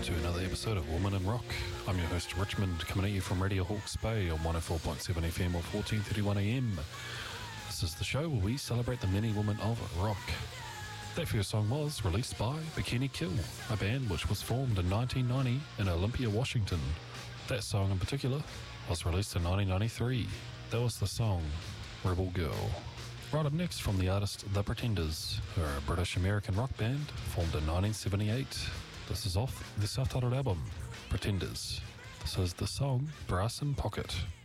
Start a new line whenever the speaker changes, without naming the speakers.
to another episode of Woman in Rock. I'm your host Richmond, coming at you from Radio Hawke's Bay on 104.7 FM or 14:31 AM. This is the show where we celebrate the many women of rock. That first song was released by Bikini Kill, a band which was formed in 1990 in Olympia, Washington. That song in particular was released in 1993. That was the song Rebel Girl. Right up next from the artist The Pretenders, who are a British-American rock band formed in 1978. This is off the self-titled album, Pretenders. This is the song Brass in Pocket.